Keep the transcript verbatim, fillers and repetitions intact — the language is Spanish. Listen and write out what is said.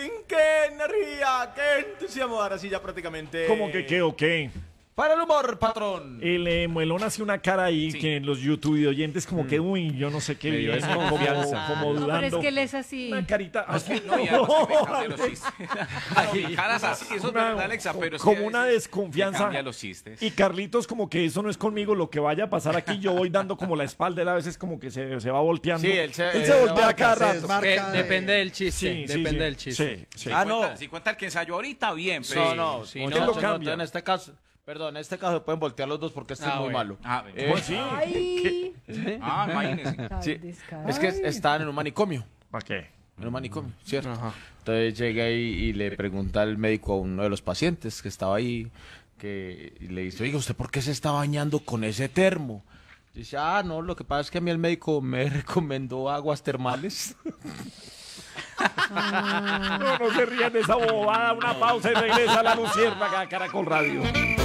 fin, qué energía, qué entusiasmo. Ahora sí, ya prácticamente. ¿Cómo que qué o qué? Para el humor, patrón. El eh, Muelón hace una cara ahí Sí. que en los YouTube oyentes como que, uy, yo no sé qué Me dio viene, como, desconfianza. como No, dudando. pero es que él es así. Una carita. No, y además que me cambia los chistes. No, caras así, eso es Una- verdad, Alexa, pero es como que a una veces desconfianza. me cambia los chistes. Y Carlitos como que eso no es conmigo, lo que vaya a pasar aquí, yo voy dando como la espalda, él a veces como que se, se va volteando. Sí, él se- se eh, voltea marca, cada se rato. desmarca. Que depende del chiste. Sí, sí, depende sí, del chiste. sí, sí. Ah, Si no. cuenta- Si cuenta el que ensayó ahorita, bien, pero. No, no, sí, no, no, no, lo no, cambia. en este caso, perdón, en este caso se pueden voltear los dos porque este Ah, es muy bueno. malo. Ah, bueno. Eh, ¿Cómo así? Ay, Ah, imagínese. tal Sí, descarado. es que es- estaban en un manicomio, ¿Para qué? en un manicomio, ¿cierto? Entonces llega ahí y le pregunta al médico a uno de los pacientes que estaba ahí, que y le dice, oiga, ¿usted por qué se está bañando con ese termo? Dice, ah, no, lo que pasa es que a mí el médico me recomendó aguas termales. No, no se rían de esa bobada, una pausa y regresa a la Luciérnaga, Caracol Radio.